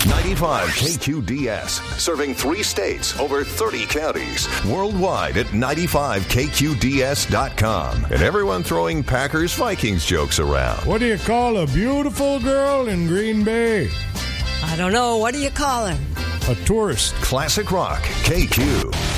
95 KQDS, serving 3 states, over 30 counties, worldwide at 95KQDS.com. And everyone throwing Packers-Vikings jokes around. What do you call a beautiful girl in Green Bay? I don't know. What do you call her? A tourist. Classic Rock, KQ.